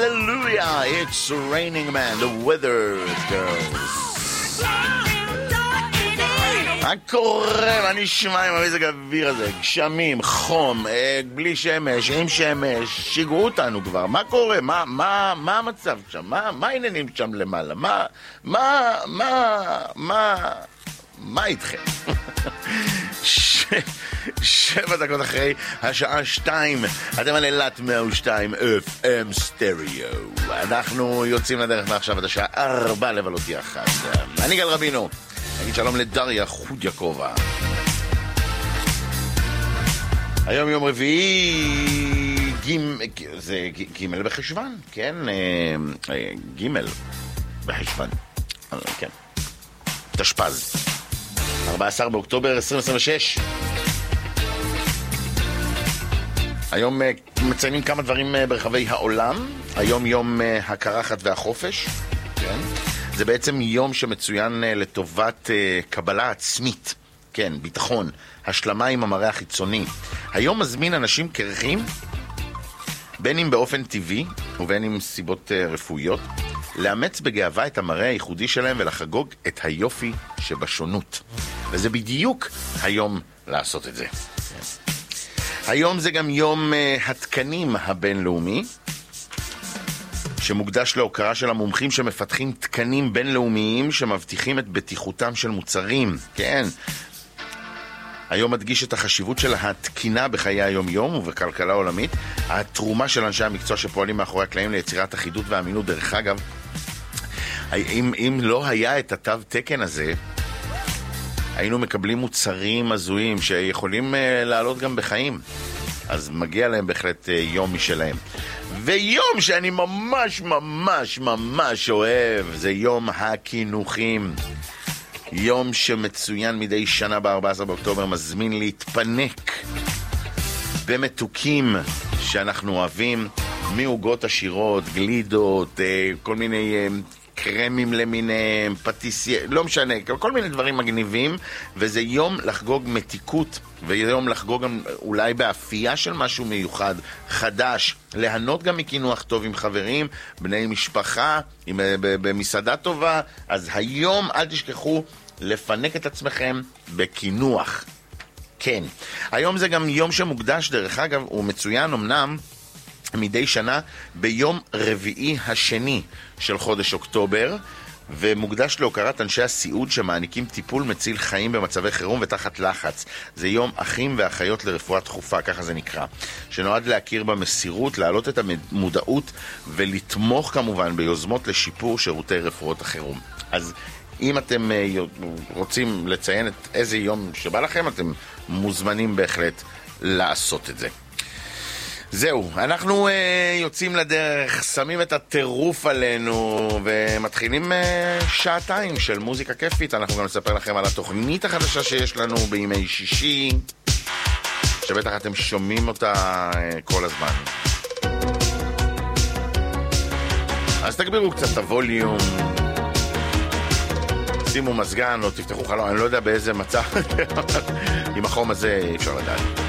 Hallelujah, it's raining man, the weather girls. מה קורה? מה נשמע עם המזג האוויר הזה? גשמים, חום, בלי שמש, עם שמש, שיגעו אותנו כבר. מה קורה? מה המצב שם? מה העניינים שם למעלה? מה איתכם? 7 דקות אחרי השעה 2, אתם על אילת 102 FM סטריאו. אנחנו יוצאים לדרך מעכשיו עד השעה 4 לבלות יחד. אני גל רבינו. נגיד שלום לדריה חודיאקובה. היום יום רביעי, זה ג' בחשוון, כן? ג' בחשוון, כן. תשפ"ז, 14 באוקטובר 2026. היום מציינים כמה דברים ברחבי העולם. היום יום הקרחת והחופש, כן? זה בעצם יום שמצוין לטובת קבלה עצמית, כן, ביטחון, השלמה עם המראה החיצוני. היום מזמין אנשים קרחים, בין אם באופן טבעי ובין אם סיבות רפואיות, לאמץ בגאווה את המראה הייחודי שלהם ולחגוג את היופי שבשונות. וזה בדיוק היום לעשות את זה. היום זה גם יום התקנים הבינלאומי, שמוקדש להוקרה של המומחים שמפתחים תקנים בינלאומיים שמבטיחים את בטיחותם של מוצרים. כן. היום מדגיש את החשיבות של התקינה בחיי היום-יום ובכלכלה העולמית, התרומה של אנשי המקצוע שפועלים מאחורי הקלעים ליצירת אחידות ואמינות. דרך אגב, אם לא היה את התו תקן הזה, היינו מקבלים מוצרים הזויים שיכולים לעלות גם בחיים. אז מגיע להם בהחלט יום משלהם. ויום שאני ממש ממש ממש אוהב, זה יום הכינוחים. יום שמצוין מדי שנה ב-14 באוקטובר, מזמין להתפנק במתוקים שאנחנו אוהבים, מעוגות עשירות, גלידות, כל מיני קרמים למיניהם, פטיסיה, לא משנה, כל מיני דברים מגניבים. וזה יום לחגוג מתיקות, ויום לחגוג גם אולי באפייה של משהו מיוחד, חדש, ליהנות גם מכינוח טוב עם חברים, בני משפחה, במסעדה טובה. אז היום אל תשכחו לפנק את עצמכם בכינוח. כן. היום זה גם יום שמוקדש, דרך אגב, הוא מצוין אמנם מדי שנה ביום רביעי השני של חודש אוקטובר, ומוקדש להוקרת אנשי הסיעוד שמעניקים טיפול מציל חיים במצבי חירום ותחת לחץ. זה יום אחים ואחיות לרפואה דחופה, ככה זה נקרא, שנועד להכיר במסירות, להעלות את המודעות ולתמוך כמובן ביוזמות לשיפור שירותי רפואות החירום. אז אם אתם רוצים לציין את איזה יום שבא לכם, אתם מוזמנים בהחלט לעשות את זה. זהו, אנחנו יוצאים לדרך, שמים את הטירוף עלינו ומתחילים שעתיים של מוזיקה כיפית. אנחנו גם נספר לכם על התוכנית החדשה שיש לנו בימי שישי, שבטח אתם שומעים אותה כל הזמן. אז תגבירו קצת את הווליום, שימו מזגן או תפתחו חלון, אני לא יודע באיזה מצב עם החום הזה, אפשר לדעת.